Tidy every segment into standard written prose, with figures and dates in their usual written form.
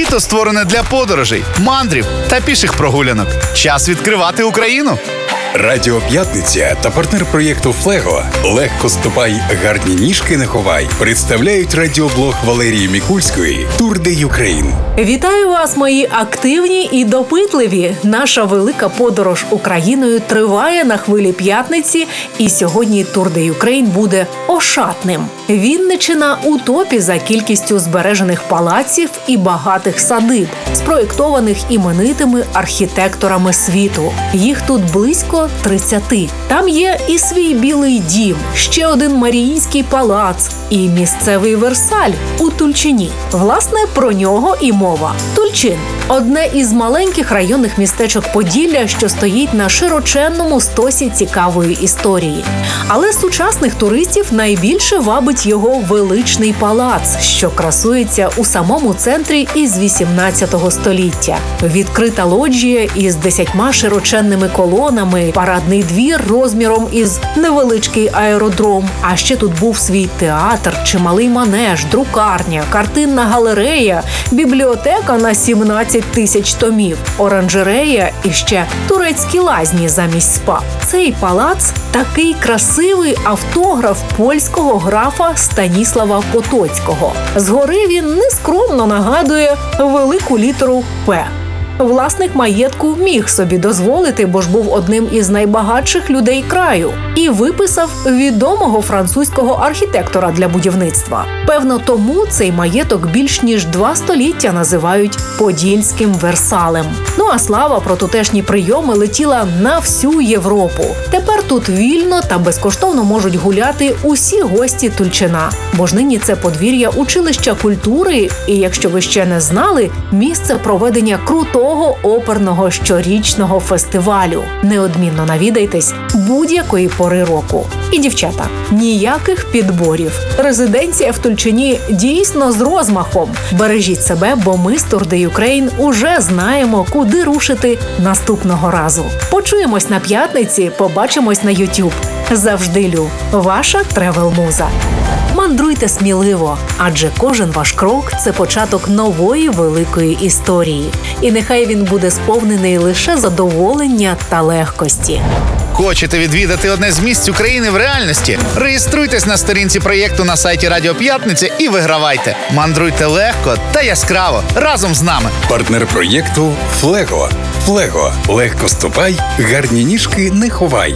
Місто створене для подорожей, мандрів та піших прогулянок. Час відкривати Україну. Радіо П'ятниця та партнер проєкту «Флего» «Легко ступай, гарні ніжки не ховай» представляють радіоблог Валерії Мікульської «Тур де Юкрейн». Вітаю вас, мої активні і допитливі. Наша велика подорож Україною триває на хвилі п'ятниці, і сьогодні Тур де Юкрейн буде ошатним. Вінниччина у топі за кількістю збережених палаців і багатих садиб, спроєктованих іменитими архітекторами світу. Їх тут близько 30. Там є і свій Білий дім, ще один Маріїнський палац і місцевий Версаль у Тульчині. Власне, про нього і мова. Тульчин – одне із маленьких районних містечок Поділля, що стоїть на широченному стосі цікавої історії. Але сучасних туристів найбільше вабить його величний палац, що красується у самому центрі із 18 століття. Відкрита лоджія із 10 широченними колонами, парадний двір розміром із невеличкий аеродром. А ще тут був свій театр, чималий манеж, друкарня, картинна галерея, бібліотека на 17 тисяч томів, оранжерея і ще турецькі лазні замість спа. Цей палац – такий красивий автограф польського графа Станіслава Потоцького. Згори він нескромно нагадує велику літеру «П». Власник маєтку міг собі дозволити, бо ж був одним із найбагатших людей краю. І виписав відомого французького архітектора для будівництва. Певно, тому цей маєток більш ніж 2 століття називають Подільським Версалем. Ну а слава про тутешні прийоми летіла на всю Європу. Тепер тут вільно та безкоштовно можуть гуляти усі гості Тульчина. Бо ж нині це подвір'я училища культури і, якщо ви ще не знали, місце проведення крутого оперного щорічного фестивалю. Неодмінно навідайтесь будь-якої пори року. І, дівчата, ніяких підборів. Резиденція в Тульчині дійсно з розмахом. Бережіть себе, бо ми з Тур де Юкрейн уже знаємо, куди рушити наступного разу. Почуємось на п'ятниці, побачимось на YouTube. Завжди Лю, ваша тревел-муза. Мандруйте сміливо, адже кожен ваш крок – це початок нової великої історії. І нехай він буде сповнений лише задоволення та легкості. Хочете відвідати одне з місць України в реальності? Реєструйтесь на сторінці проєкту на сайті Радіо П'ятниця і вигравайте. Мандруйте легко та яскраво разом з нами. Партнер проєкту «Флего». «Флего» – легко ступай, гарні ніжки не ховай.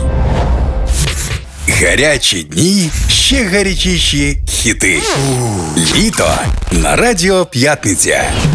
Гарячі дні, ще гарячіші хіти. Літо на Радіо П'ятниця.